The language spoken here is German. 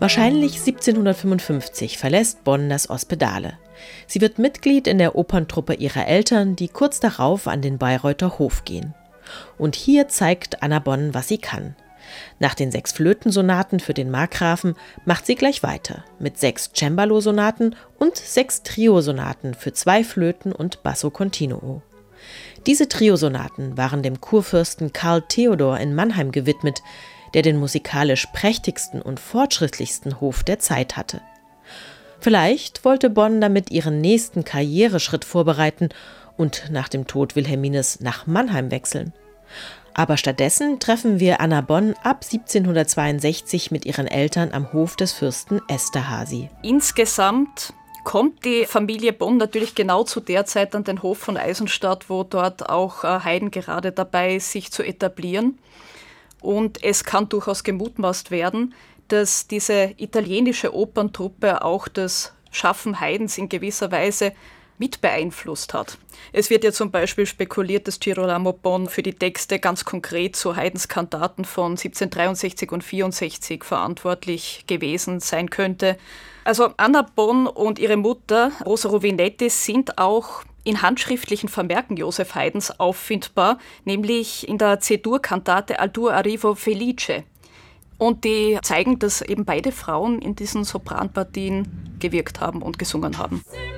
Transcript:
Wahrscheinlich 1755 verlässt Bonn das Ospedale. Sie wird Mitglied in der Operntruppe ihrer Eltern, die kurz darauf an den Bayreuther Hof gehen. Und hier zeigt Anna Bonn, was sie kann. Nach den 6 Flötensonaten für den Markgrafen macht sie gleich weiter mit 6 Cembalo-Sonaten und 6 Triosonaten für 2 Flöten und Basso continuo. Diese Triosonaten waren dem Kurfürsten Karl Theodor in Mannheim gewidmet, der den musikalisch prächtigsten und fortschrittlichsten Hof der Zeit hatte. Vielleicht wollte Bonn damit ihren nächsten Karriereschritt vorbereiten und nach dem Tod Wilhelmines nach Mannheim wechseln. Aber stattdessen treffen wir Anna Bonn ab 1762 mit ihren Eltern am Hof des Fürsten Esterházy. Insgesamt kommt die Familie Bonn natürlich genau zu der Zeit an den Hof von Eisenstadt, wo dort auch Haydn gerade dabei ist, sich zu etablieren. Und es kann durchaus gemutmaßt werden, dass diese italienische Operntruppe auch das Schaffen Haydns in gewisser Weise mit beeinflusst hat. Es wird ja zum Beispiel spekuliert, dass Girolamo Bonn für die Texte ganz konkret zu Haydns Kantaten von 1763 und 64 verantwortlich gewesen sein könnte. Also Anna Bonn und ihre Mutter Rosa Ruvinetti sind auch in handschriftlichen Vermerken Joseph Haydns auffindbar, nämlich in der C-Dur-Kantate Al tuo arrivo felice. Und die zeigen, dass eben beide Frauen in diesen Sopranpartien gewirkt haben und gesungen haben.